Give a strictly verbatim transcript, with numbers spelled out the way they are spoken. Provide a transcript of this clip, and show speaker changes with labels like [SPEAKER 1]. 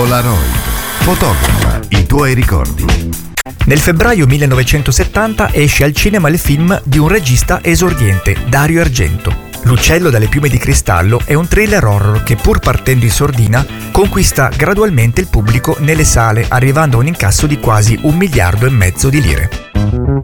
[SPEAKER 1] Polaroid. Fotografa i tuoi ricordi.
[SPEAKER 2] Nel febbraio millenovecentosettanta esce al cinema il film di un regista esordiente, Dario Argento. L'uccello dalle piume di cristallo è un thriller horror che, pur partendo in sordina, conquista gradualmente il pubblico nelle sale, arrivando a un incasso di quasi un miliardo e mezzo di lire.